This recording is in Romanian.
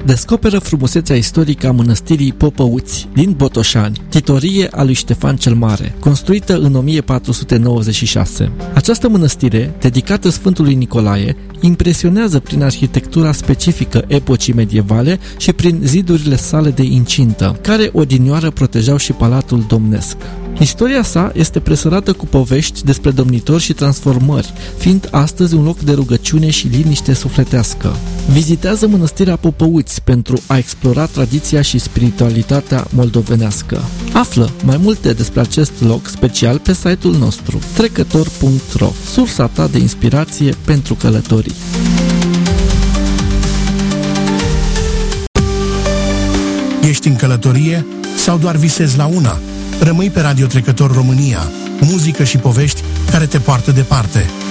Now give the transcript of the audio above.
descoperă frumusețea istorică a mănăstirii Popăuți din Botoșani, titorie a lui Ștefan cel Mare, construită în 1496. Această mănăstire, dedicată Sfântului Nicolae, impresionează prin arhitectura specifică epocii medievale și prin zidurile sale de incintă, care odinioară protejau și palatul domnesc. Istoria sa este presărată cu povești despre domnitori și transformări, fiind astăzi un loc de rugăciune și liniște sufletească. Vizitează mănăstirea Popăuți pentru a explora tradiția și spiritualitatea moldovenească. Află mai multe despre acest loc special pe site-ul nostru trecător.ro, sursa ta de inspirație pentru călătorii. Ești în călătorie sau doar visezi la una? Rămâi pe Radio Trecător România, muzică și povești care te poartă departe.